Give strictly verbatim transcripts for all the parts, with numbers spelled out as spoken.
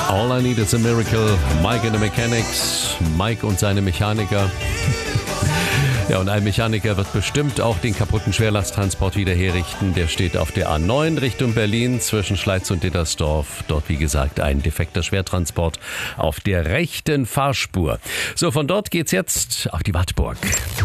All I Need is a Miracle, Mike and the Mechanics, Mike und seine Mechaniker. Ja, und ein Mechaniker wird bestimmt auch den kaputten Schwerlasttransport wieder herrichten. Der steht auf der A neun Richtung Berlin zwischen Schleiz und Dittersdorf. Dort, wie gesagt, ein defekter Schwertransport auf der rechten Fahrspur. So, von dort geht's jetzt auf die Wartburg.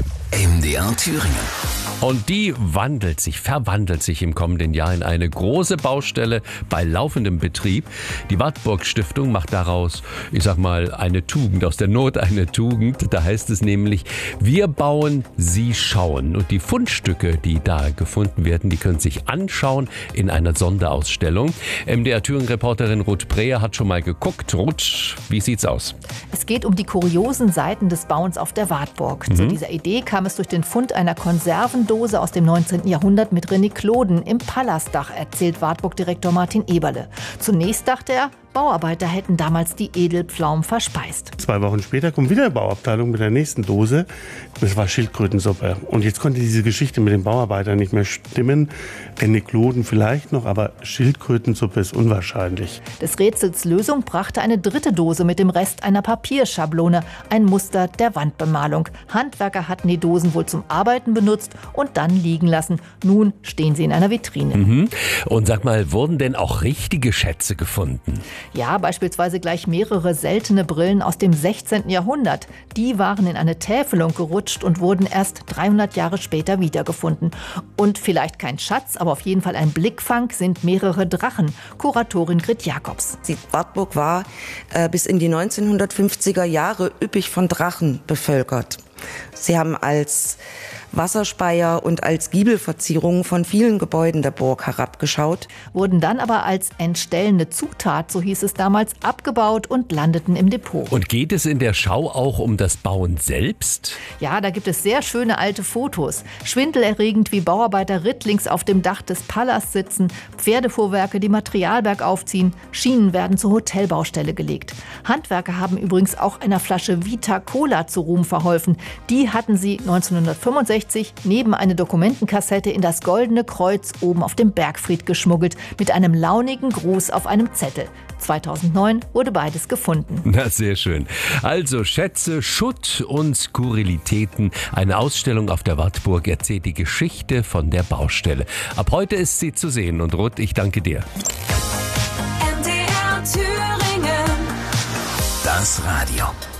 M D R Thüringen. Und die wandelt sich, verwandelt sich im kommenden Jahr in eine große Baustelle bei laufendem Betrieb. Die Wartburg Stiftung macht daraus, ich sag mal, eine Tugend, aus der Not eine Tugend. Da heißt es nämlich, wir bauen, Sie schauen. Und die Fundstücke, die da gefunden werden, die können sich anschauen in einer Sonderausstellung. M D R Thüringen-Reporterin Ruth Breher hat schon mal geguckt. Ruth, wie sieht's aus? Es geht um die kuriosen Seiten des Bauens auf der Wartburg. Mhm. Zu dieser Idee kam es durch den Fund einer Konservendose aus dem neunzehnten Jahrhundert mit Renikloden im Palastdach, erzählt Wartburg-Direktor Martin Eberle. Zunächst dachte er, Bauarbeiter hätten damals die Edelpflaumen verspeist. Zwei Wochen später kommt wieder eine Bauabteilung mit der nächsten Dose. Das war Schildkrötensuppe. Und jetzt konnte diese Geschichte mit den Bauarbeitern nicht mehr stimmen. Renikloden vielleicht noch, aber Schildkrötensuppe ist unwahrscheinlich. Des Rätsels Lösung brachte eine dritte Dose mit dem Rest einer Papierschablone, ein Muster der Wandbemalung. Handwerker hatten die Dosen wohl zum Arbeiten benutzt und dann liegen lassen. Nun stehen sie in einer Vitrine. Mhm. Und sag mal, wurden denn auch richtige Schätze gefunden? Ja, beispielsweise gleich mehrere seltene Brillen aus dem sechzehnten Jahrhundert. Die waren in eine Täfelung gerutscht und wurden erst dreihundert Jahre später wiedergefunden. Und vielleicht kein Schatz, aber auf jeden Fall ein Blickfang sind mehrere Drachen. Kuratorin Grit Jakobs. Die Wartburg war äh, bis in die neunzehnhundertfünfziger Jahre üppig von Drachen bevölkert. Sie haben als Wasserspeier und als Giebelverzierung von vielen Gebäuden der Burg herabgeschaut. Wurden dann aber als entstellende Zutat, so hieß es damals, abgebaut und landeten im Depot. Und geht es in der Schau auch um das Bauen selbst? Ja, da gibt es sehr schöne alte Fotos. Schwindelerregend, wie Bauarbeiter rittlings auf dem Dach des Palasts sitzen, Pferdefuhrwerke, die Materialberg aufziehen, Schienen werden zur Hotelbaustelle gelegt. Handwerker haben übrigens auch einer Flasche Vita Cola zu Ruhm verholfen. Die hatten sie neunzehnhundertfünfundsechzig neben eine Dokumentenkassette in das Goldene Kreuz oben auf dem Bergfried geschmuggelt, mit einem launigen Gruß auf einem Zettel. zweitausendneun wurde beides gefunden. Na, sehr schön. Also Schätze, Schutt und Skurrilitäten. Eine Ausstellung auf der Wartburg erzählt die Geschichte von der Baustelle. Ab heute ist sie zu sehen. Und Ruth, ich danke dir. M D R Thüringen. Das Radio.